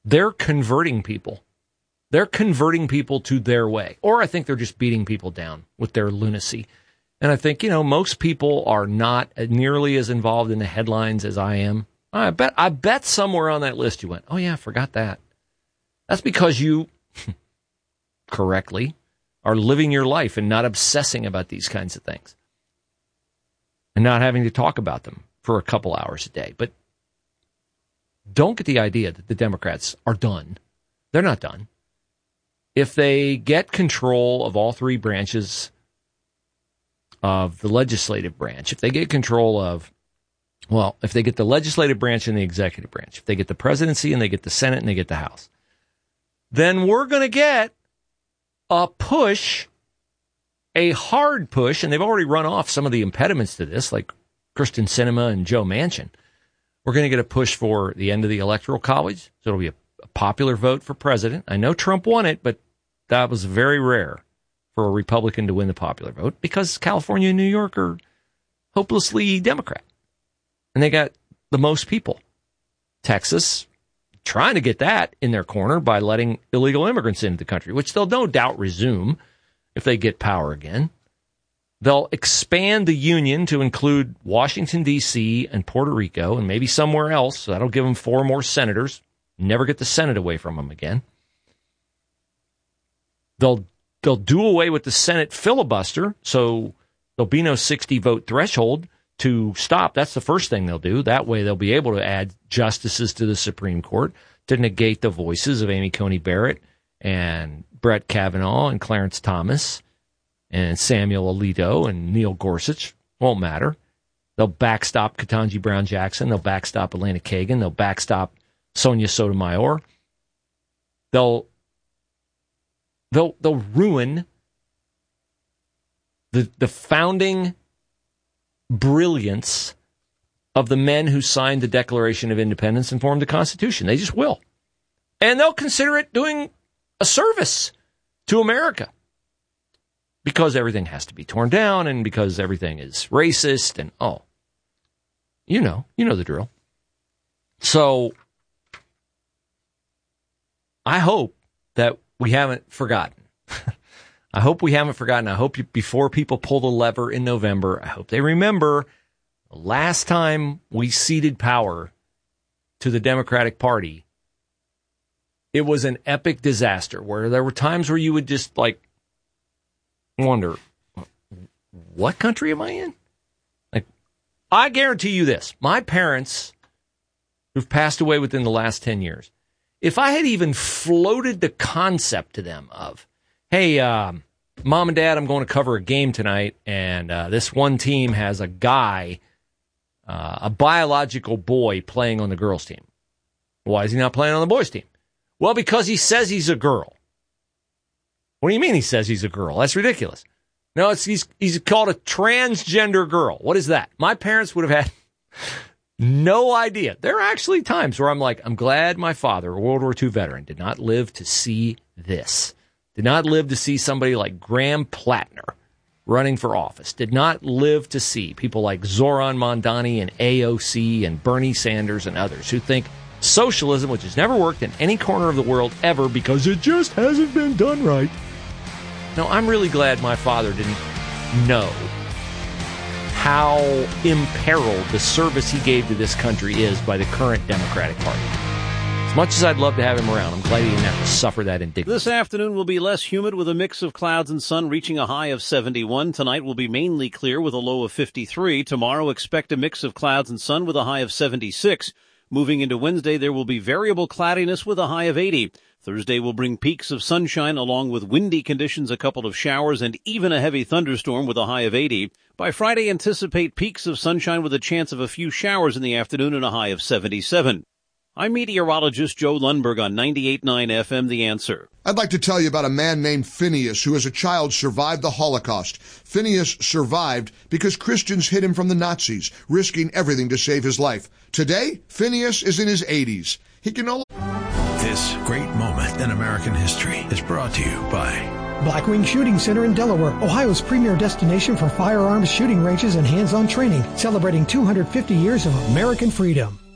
they're converting people. They're converting people to their way. Or I think they're just beating people down with their lunacy. And I think, most people are not nearly as involved in the headlines as I am. I bet somewhere on that list you went, oh yeah, I forgot that. That's because you, correctly, are living your life and not obsessing about these kinds of things. And not having to talk about them for a couple hours a day. But don't get the idea that the Democrats are done. They're not done. If they get control of all three branches of the legislative branch, if they get control of, if they get the legislative branch and the executive branch, if they get the presidency and they get the Senate and they get the House, then we're going to get a push, a hard push, and they've already run off some of the impediments to this, like Kyrsten Sinema and Joe Manchin. We're going to get a push for the end of the Electoral College, so it'll be a popular vote for president. I know Trump won it, but that was very rare for a Republican to win the popular vote because California and New York are hopelessly Democrat. And they got the most people. Texas, trying to get that in their corner by letting illegal immigrants into the country, which they'll no doubt resume if they get power again. They'll expand the union to include Washington, D.C. and Puerto Rico and maybe somewhere else. So that'll give them 4 more senators. Never get the Senate away from them again. They'll do away with the Senate filibuster, so there'll be no 60-vote threshold to stop. That's the first thing they'll do. That way they'll be able to add justices to the Supreme Court to negate the voices of Amy Coney Barrett and Brett Kavanaugh and Clarence Thomas and Samuel Alito and Neil Gorsuch. Won't matter. They'll backstop Ketanji Brown Jackson. They'll backstop Elena Kagan. They'll backstop Sonia Sotomayor. They'll ruin the founding brilliance of the men who signed the Declaration of Independence and formed the Constitution. They just will. And they'll consider it doing a service to America because everything has to be torn down and because everything is racist and, you know the drill. So I hope that we haven't forgotten. I hope we haven't forgotten. I hope before people pull the lever in November, I hope they remember the last time we ceded power to the Democratic Party, it was an epic disaster where there were times where you would just wonder, what country am I in? I guarantee you this. My parents, who've passed away within the last 10 years, if I had even floated the concept to them of, hey, Mom and Dad, I'm going to cover a game tonight, and this one team has a guy, a biological boy, playing on the girls' team. Why is he not playing on the boys' team? Well, because he says he's a girl. What do you mean he says he's a girl? That's ridiculous. No, he's called a transgender girl. What is that? My parents would have had no idea. There are actually times where I'm like, I'm glad my father, a World War II veteran, did not live to see this. Did not live to see somebody like Graham Plattner running for office. Did not live to see people like Zoran Mondani and AOC and Bernie Sanders and others who think socialism, which has never worked in any corner of the world ever because it just hasn't been done right. No, I'm really glad my father didn't know how imperiled the service he gave to this country is by the current Democratic Party. As much as I'd love to have him around, I'm glad he didn't have to suffer that indignity. This afternoon will be less humid with a mix of clouds and sun reaching a high of 71. Tonight will be mainly clear with a low of 53. Tomorrow, expect a mix of clouds and sun with a high of 76. Moving into Wednesday, there will be variable cloudiness with a high of 80. Thursday will bring peaks of sunshine along with windy conditions, a couple of showers, and even a heavy thunderstorm with a high of 80. By Friday, anticipate peaks of sunshine with a chance of a few showers in the afternoon and a high of 77. I'm meteorologist Joe Lundberg on 98.9 FM, The Answer. I'd like to tell you about a man named Phineas who as a child survived the Holocaust. Phineas survived because Christians hid him from the Nazis, risking everything to save his life. Today, Phineas is in his 80s. He can no This great moment in American history is brought to you by Blackwing Shooting Center in Delaware, Ohio's premier destination for firearms shooting ranges and hands-on training, celebrating 250 years of American freedom.